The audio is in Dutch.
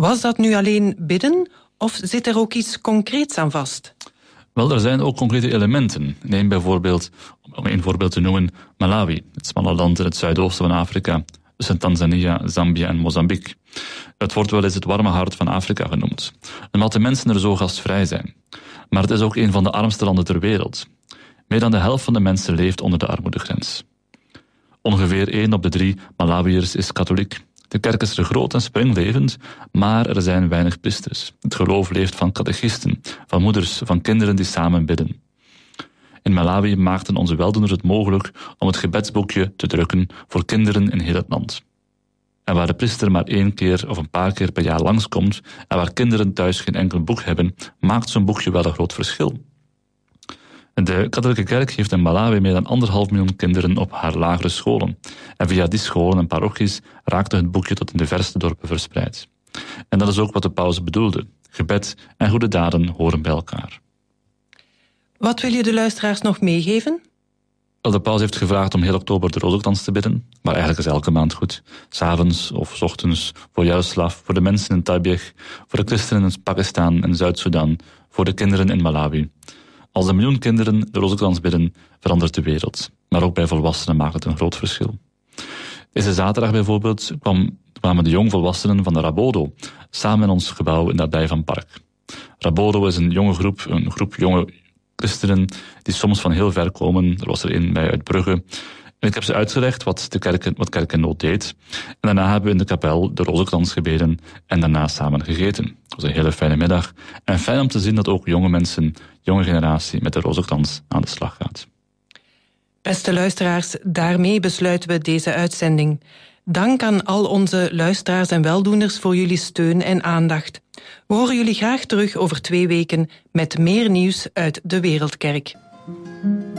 Was dat nu alleen bidden of zit er ook iets concreets aan vast? Wel, er zijn ook concrete elementen. Neem bijvoorbeeld, om een voorbeeld te noemen, Malawi, het smalle land in het zuidoosten van Afrika, tussen Tanzania, Zambia en Mozambique. Het wordt wel eens het warme hart van Afrika genoemd, omdat de mensen er zo gastvrij zijn. Maar het is ook een van de armste landen ter wereld. Meer dan de helft van de mensen leeft onder de armoedegrens. Ongeveer 1 op de 3 Malawiërs is katholiek. De kerk is er groot en springlevend, maar er zijn weinig priesters. Het geloof leeft van catechisten, van moeders, van kinderen die samen bidden. In Malawi maakten onze weldoeners het mogelijk om het gebedsboekje te drukken voor kinderen in heel het land. En waar de priester maar 1 keer of een paar keer per jaar langskomt en waar kinderen thuis geen enkel boek hebben, maakt zo'n boekje wel een groot verschil. De katholieke kerk heeft in Malawi meer dan 1,5 miljoen kinderen op haar lagere scholen. En via die scholen en parochies raakte het boekje tot in de verste dorpen verspreid. En dat is ook wat de paus bedoelde. Gebed en goede daden horen bij elkaar. Wat wil je de luisteraars nog meegeven? De paus heeft gevraagd om heel oktober de rozenkrans te bidden, maar eigenlijk is elke maand goed. 's Avonds of 's ochtends voor Jaroslav, voor de mensen in Tabieg, voor de christenen in Pakistan en Zuid-Soedan, voor de kinderen in Malawi. Als 1 miljoen kinderen de rozenkrans bidden, verandert de wereld. Maar ook bij volwassenen maakt het een groot verschil. Deze zaterdag bijvoorbeeld kwamen de jongvolwassenen van de Rabodo samen in ons gebouw in de Abdij van Park. Rabodo is een groep jonge christenen die soms van heel ver komen. Er was er een bij uit Brugge. En ik heb ze uitgelegd wat Kerk in Nood deed. En daarna hebben we in de kapel de rozenkrans gebeden en daarna samen gegeten. Het was een hele fijne middag. En fijn om te zien dat ook jonge mensen, jonge generatie, met de rozenkrans aan de slag gaat. Beste luisteraars, daarmee besluiten we deze uitzending. Dank aan al onze luisteraars en weldoeners voor jullie steun en aandacht. We horen jullie graag terug over 2 weken met meer nieuws uit de Wereldkerk.